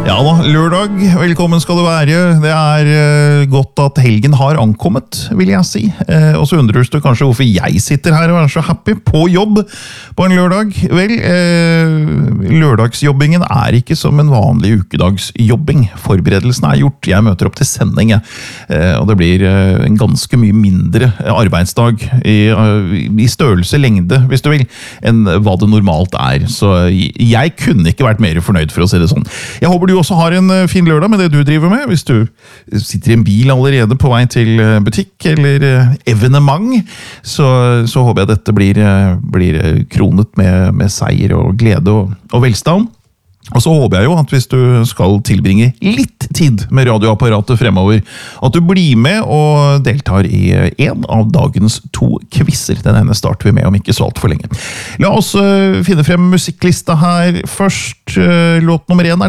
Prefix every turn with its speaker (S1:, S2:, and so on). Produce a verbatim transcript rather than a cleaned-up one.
S1: Ja da, lørdag, velkommen skal du være. Det er uh, godt at helgen har ankommet, vil jeg si. Uh, og så undrer du kanskje hvorfor jeg sitter her og er så happy på jobb på en lørdag. Vel, uh, lørdagsjobbingen er ikke som en vanlig ukedagsjobbing. Forberedelsene er gjort, jeg møter opp til sending, uh, og det blir uh, en ganske mye mindre arbeidsdag i, uh, i størrelse, lengde, hvis du vil, enn hva det normalt er. Så jeg kunne ikke vært mer fornøyd, for å si det sånn. Jeg håper du også har en fin lørdag med det du driver med. Hvis du sitter i en bil allerede på vei til butikk eller evenement, så, så håper jeg dette blir, blir kronet med, med seier og glede og, og velstand. Og så håper jeg jo at hvis du skal tilbringe litt tid med radioapparatet fremover, at du blir med og deltar i en av dagens to quizzer. Den ene starter vi med om ikke så alt for lenge. La oss finne frem musikklista her først. Låt nummer en er